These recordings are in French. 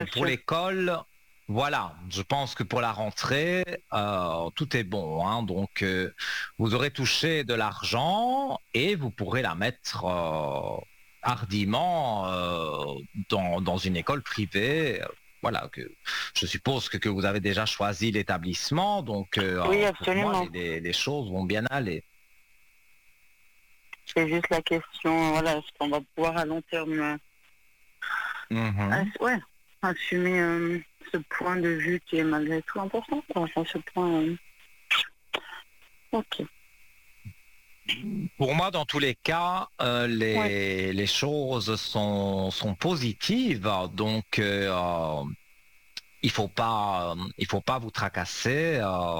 pour sûr. l'école, voilà, je pense que pour la rentrée, tout est bon, hein. Donc, vous aurez touché de l'argent et vous pourrez la mettre hardiment dans une école privée. Voilà, je suppose que vous avez déjà choisi l'établissement, donc Oui, pour moi, absolument. les choses vont bien aller. C'est juste la question, voilà, est-ce qu'on va pouvoir à long terme Mhm. ouais, assumer ce point de vue qui est malgré tout important, quoi. Enfin, ce point. Ok. Pour moi, dans tous les cas, Ouais. les choses sont positives, donc il faut pas vous tracasser.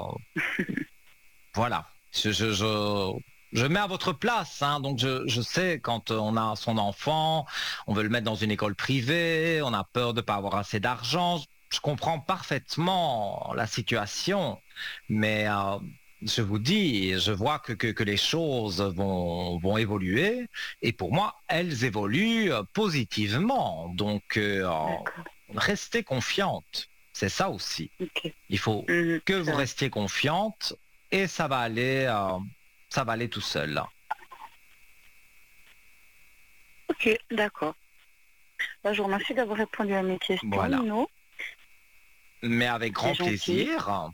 Voilà. Je mets à votre place, hein, donc je sais quand on a son enfant, on veut le mettre dans une école privée, on a peur de pas avoir assez d'argent. Je comprends parfaitement la situation, mais je vous dis, je vois que les choses vont évoluer, et pour moi, elles évoluent positivement. Donc, D'accord. restez confiante. C'est ça aussi. Ok. Il faut Mhm, que c'est vous vrai. restiez confiante et ça va aller tout seul. Ok, d'accord. Bah, je vous remercie d'avoir répondu à mes questions, Voilà. Nino. Mais avec C'est grand gentil. plaisir.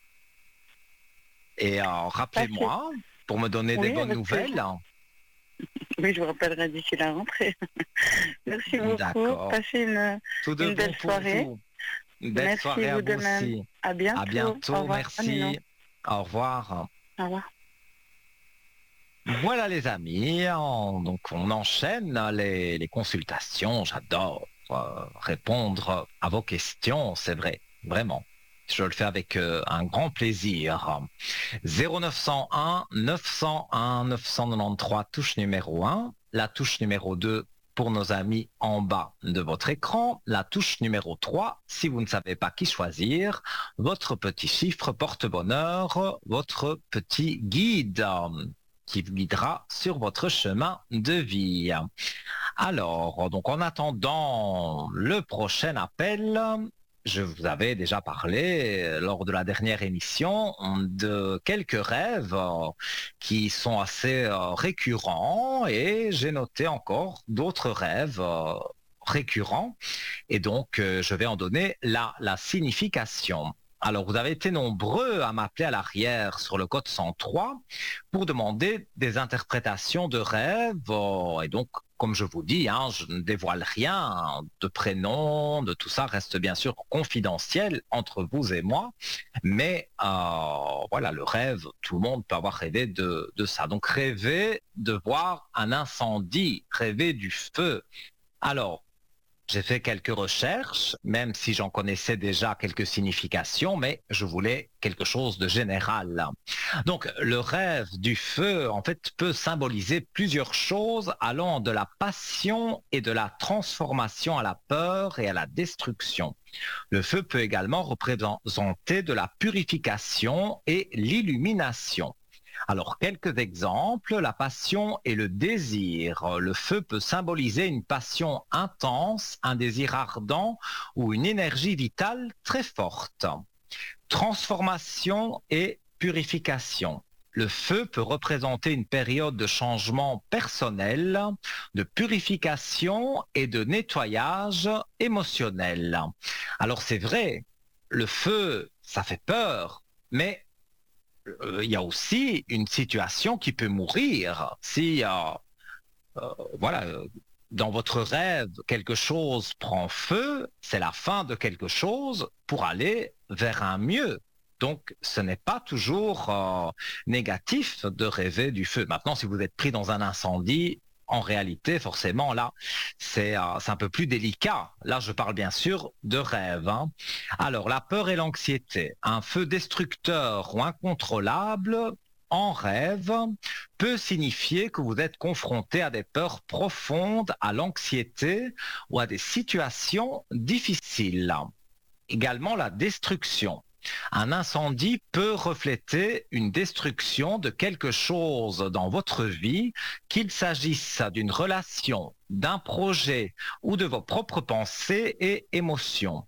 Et Passez. rappelez-moi pour me donner des Oui, bonnes avec plaisir. nouvelles. Oui, je vous rappellerai d'ici la rentrée. Merci beaucoup. D'accord. Passez Tout de une belle bon pour soirée. vous. Une belle Merci, soirée à vous vous de même. aussi. À À bientôt. Au bientôt. revoir, Nino. Merci. Au revoir. Au revoir. Voilà les amis, donc on enchaîne les consultations. J'adore répondre à vos questions, c'est vrai, vraiment. Je le fais avec un grand plaisir. 0901 901 993, touche numéro 1, la touche numéro 2 pour nos amis en bas de votre écran, la touche numéro 3 si vous ne savez pas qui choisir, votre petit chiffre porte-bonheur, votre petit guide qui vous guidera sur votre chemin de vie. Alors, donc en attendant le prochain appel, je vous avais déjà parlé lors de la dernière émission de quelques rêves qui sont assez récurrents et j'ai noté encore d'autres rêves récurrents et donc je vais en donner la signification. Alors, vous avez été nombreux à m'appeler à l'arrière sur le code 103 pour demander des interprétations de rêves. Et donc, comme je vous dis, hein, je ne dévoile rien de prénom, de tout ça reste bien sûr confidentiel entre vous et moi. Mais voilà, le rêve, tout le monde peut avoir rêvé de ça. Donc, rêver de voir un incendie, rêver du feu. Alors, j'ai fait quelques recherches, même si j'en connaissais déjà quelques significations, mais je voulais quelque chose de général. Donc, le rêve du feu, en fait, peut symboliser plusieurs choses allant de la passion et de la transformation à la peur et à la destruction. Le feu peut également représenter de la purification et l'illumination. Alors, quelques exemples, la passion et le désir. Le feu peut symboliser une passion intense, un désir ardent ou une énergie vitale très forte. Transformation et purification. Le feu peut représenter une période de changement personnel, de purification et de nettoyage émotionnel. Alors c'est vrai, le feu, ça fait peur, mais il y a aussi une situation qui peut mourir si, voilà, dans votre rêve, quelque chose prend feu, c'est la fin de quelque chose pour aller vers un mieux. Donc, ce n'est pas toujours négatif de rêver du feu. Maintenant, si vous êtes pris dans un incendie, en réalité, forcément, là, c'est un peu plus délicat. Là, je parle bien sûr de rêve, hein. Alors, la peur et l'anxiété. Un feu destructeur ou incontrôlable en rêve peut signifier que vous êtes confronté à des peurs profondes, à l'anxiété ou à des situations difficiles. Également la destruction. Un incendie peut refléter une destruction de quelque chose dans votre vie, qu'il s'agisse d'une relation, d'un projet ou de vos propres pensées et émotions.